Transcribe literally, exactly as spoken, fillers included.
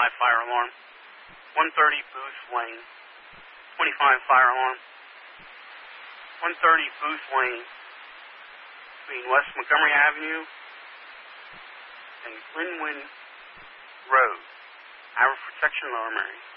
five fire alarm. one thirty Booth Lane, twenty-five fire alarm. one thirty Booth Lane, between West Montgomery Avenue and Glenwood Road. Hour of protection, Lower Merion.